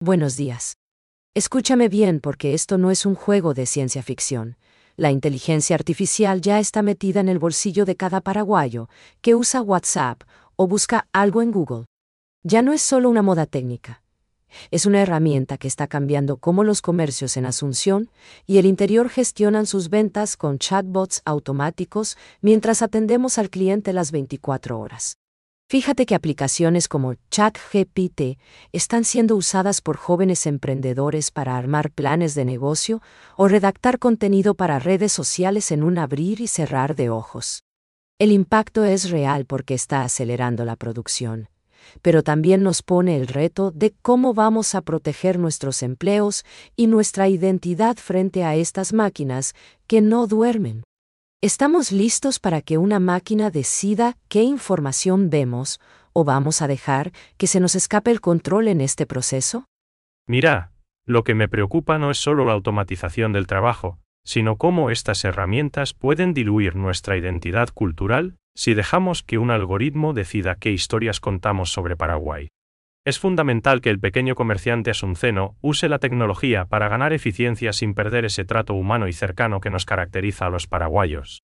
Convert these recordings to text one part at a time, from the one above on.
Buenos días. Escúchame bien porque esto no es un juego de ciencia ficción. La inteligencia artificial ya está metida en el bolsillo de cada paraguayo que usa WhatsApp o busca algo en Google. Ya no es solo una moda técnica. Es una herramienta que está cambiando cómo los comercios en Asunción y el interior gestionan sus ventas con chatbots automáticos mientras atendemos al cliente las 24 horas. Fíjate que aplicaciones como ChatGPT están siendo usadas por jóvenes emprendedores para armar planes de negocio o redactar contenido para redes sociales en un abrir y cerrar de ojos. El impacto es real porque está acelerando la producción, pero también nos pone el reto de cómo vamos a proteger nuestros empleos y nuestra identidad frente a estas máquinas que no duermen. ¿Estamos listos para que una máquina decida qué información vemos o vamos a dejar que se nos escape el control en este proceso? Mira, lo que me preocupa no es solo la automatización del trabajo, sino cómo estas herramientas pueden diluir nuestra identidad cultural si dejamos que un algoritmo decida qué historias contamos sobre Paraguay. Es fundamental que el pequeño comerciante asunceno use la tecnología para ganar eficiencia sin perder ese trato humano y cercano que nos caracteriza a los paraguayos.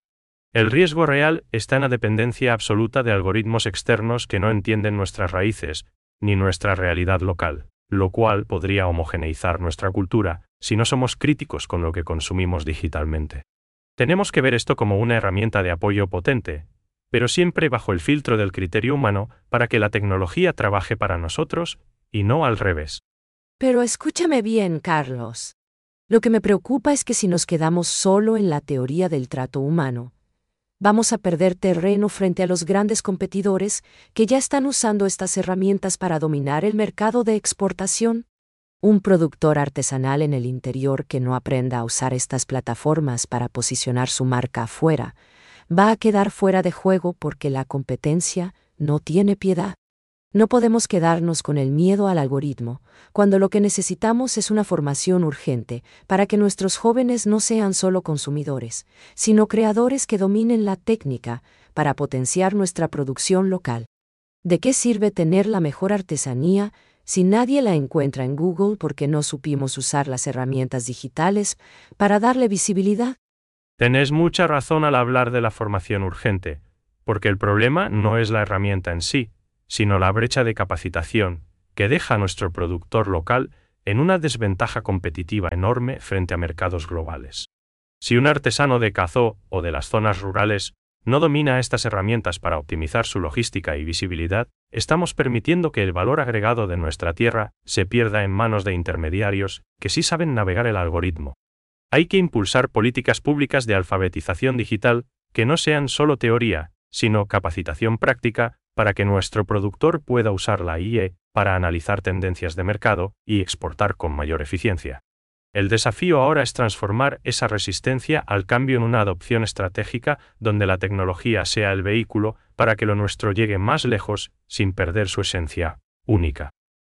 El riesgo real está en la dependencia absoluta de algoritmos externos que no entienden nuestras raíces, ni nuestra realidad local, lo cual podría homogeneizar nuestra cultura si no somos críticos con lo que consumimos digitalmente. Tenemos que ver esto como una herramienta de apoyo potente, pero siempre bajo el filtro del criterio humano para que la tecnología trabaje para nosotros y no al revés. Pero escúchame bien, Carlos. Lo que me preocupa es que si nos quedamos solo en la teoría del trato humano, vamos a perder terreno frente a los grandes competidores que ya están usando estas herramientas para dominar el mercado de exportación. Un productor artesanal en el interior que no aprenda a usar estas plataformas para posicionar su marca afuera, va a quedar fuera de juego porque la competencia no tiene piedad. No podemos quedarnos con el miedo al algoritmo, cuando lo que necesitamos es una formación urgente para que nuestros jóvenes no sean solo consumidores, sino creadores que dominen la técnica para potenciar nuestra producción local. ¿De qué sirve tener la mejor artesanía si nadie la encuentra en Google porque no supimos usar las herramientas digitales para darle visibilidad? Tenés mucha razón al hablar de la formación urgente, porque el problema no es la herramienta en sí, sino la brecha de capacitación, que deja a nuestro productor local en una desventaja competitiva enorme frente a mercados globales. Si un artesano de Cazó o de las zonas rurales no domina estas herramientas para optimizar su logística y visibilidad, estamos permitiendo que el valor agregado de nuestra tierra se pierda en manos de intermediarios que sí saben navegar el algoritmo. Hay que impulsar políticas públicas de alfabetización digital que no sean solo teoría, sino capacitación práctica para que nuestro productor pueda usar la IE para analizar tendencias de mercado y exportar con mayor eficiencia. El desafío ahora es transformar esa resistencia al cambio en una adopción estratégica donde la tecnología sea el vehículo para que lo nuestro llegue más lejos sin perder su esencia única.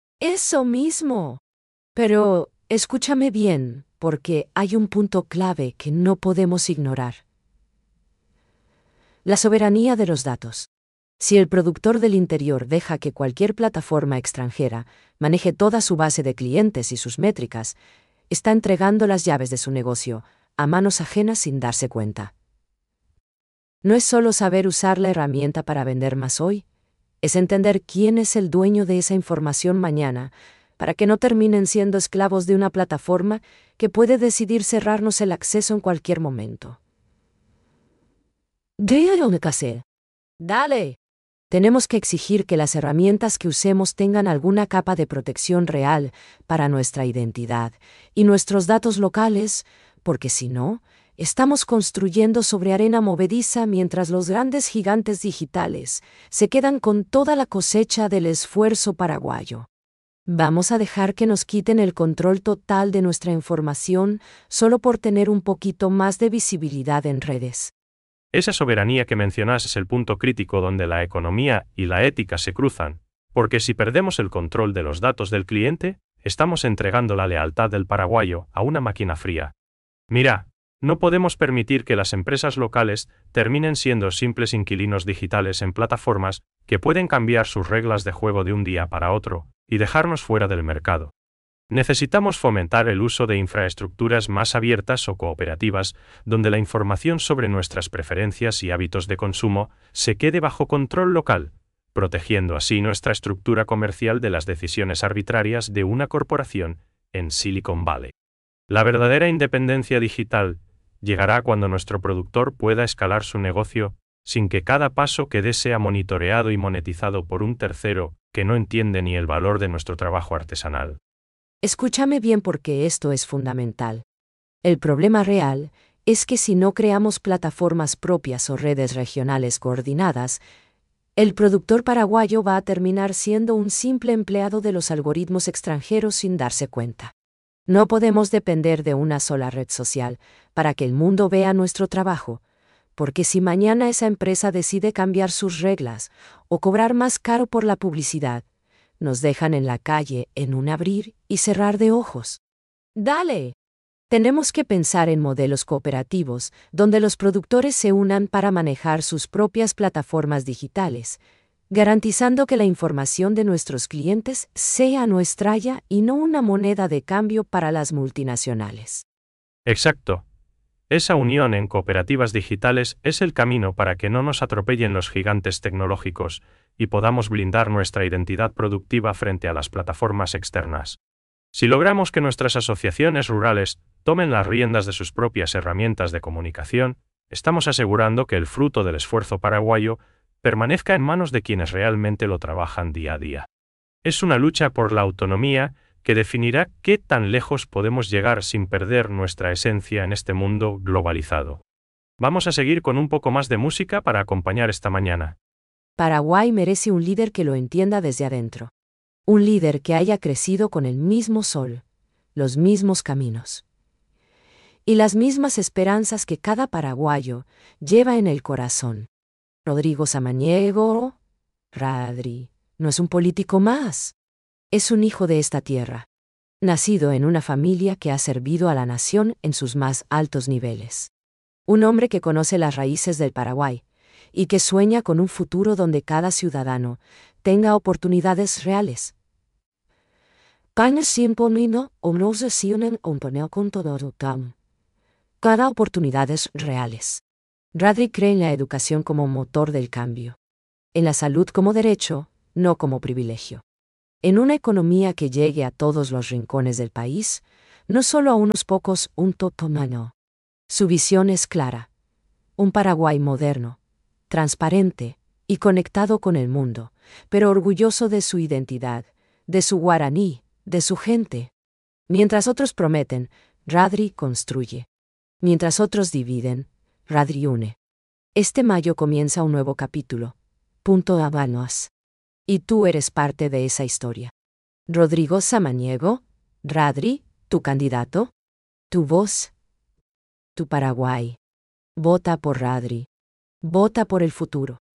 Eso mismo. Pero escúchame bien, porque hay un punto clave que no podemos ignorar. La soberanía de los datos. Si el productor del interior deja que cualquier plataforma extranjera maneje toda su base de clientes y sus métricas, está entregando las llaves de su negocio a manos ajenas sin darse cuenta. No es solo saber usar la herramienta para vender más hoy, es entender quién es el dueño de esa información mañana, para que no terminen siendo esclavos de una plataforma que puede decidir cerrarnos el acceso en cualquier momento. Dale. Tenemos que exigir que las herramientas que usemos tengan alguna capa de protección real para nuestra identidad y nuestros datos locales, porque si no, estamos construyendo sobre arena movediza mientras los grandes gigantes digitales se quedan con toda la cosecha del esfuerzo paraguayo. ¿Vamos a dejar que nos quiten el control total de nuestra información solo por tener un poquito más de visibilidad en redes? Esa soberanía que mencionas es el punto crítico donde la economía y la ética se cruzan, porque si perdemos el control de los datos del cliente, estamos entregando la lealtad del paraguayo a una máquina fría. Mira, no podemos permitir que las empresas locales terminen siendo simples inquilinos digitales en plataformas que pueden cambiar sus reglas de juego de un día para otro y dejarnos fuera del mercado. Necesitamos fomentar el uso de infraestructuras más abiertas o cooperativas, donde la información sobre nuestras preferencias y hábitos de consumo se quede bajo control local, protegiendo así nuestra estructura comercial de las decisiones arbitrarias de una corporación en Silicon Valley. La verdadera independencia digital llegará cuando nuestro productor pueda escalar su negocio sin que cada paso que dé sea monitoreado y monetizado por un tercero que no entiende ni el valor de nuestro trabajo artesanal. Escúchame bien porque esto es fundamental. El problema real es que si no creamos plataformas propias o redes regionales coordinadas, el productor paraguayo va a terminar siendo un simple empleado de los algoritmos extranjeros sin darse cuenta. No podemos depender de una sola red social para que el mundo vea nuestro trabajo, porque si mañana esa empresa decide cambiar sus reglas o cobrar más caro por la publicidad, nos dejan en la calle en un abrir y cerrar de ojos. ¡Dale! Tenemos que pensar en modelos cooperativos donde los productores se unan para manejar sus propias plataformas digitales, garantizando que la información de nuestros clientes sea nuestra y no una moneda de cambio para las multinacionales. Exacto. Esa unión en cooperativas digitales es el camino para que no nos atropellen los gigantes tecnológicos y podamos blindar nuestra identidad productiva frente a las plataformas externas. Si logramos que nuestras asociaciones rurales tomen las riendas de sus propias herramientas de comunicación, estamos asegurando que el fruto del esfuerzo paraguayo permanezca en manos de quienes realmente lo trabajan día a día. Es una lucha por la autonomía que definirá qué tan lejos podemos llegar sin perder nuestra esencia en este mundo globalizado. Vamos a seguir con un poco más de música para acompañar esta mañana. Paraguay merece un líder que lo entienda desde adentro. Un líder que haya crecido con el mismo sol, los mismos caminos y las mismas esperanzas que cada paraguayo lleva en el corazón. Rodrigo Samaniego, Radri, no es un político más. Es un hijo de esta tierra, nacido en una familia que ha servido a la nación en sus más altos niveles. Un hombre que conoce las raíces del Paraguay y que sueña con un futuro donde cada ciudadano tenga oportunidades reales. Cada oportunidades reales. Radri cree en la educación como motor del cambio, en la salud como derecho, no como privilegio. En una economía que llegue a todos los rincones del país, no solo a unos pocos, un totomano. Su visión es clara. Un Paraguay moderno, transparente y conectado con el mundo, pero orgulloso de su identidad, de su guaraní, de su gente. Mientras otros prometen, Radri construye. Mientras otros dividen, Radri une. Este mayo comienza un nuevo capítulo. Punto Habanos. Y tú eres parte de esa historia. Rodrigo Samaniego, Radri, tu candidato, tu voz, tu Paraguay. Vota por Radri. Vota por el futuro.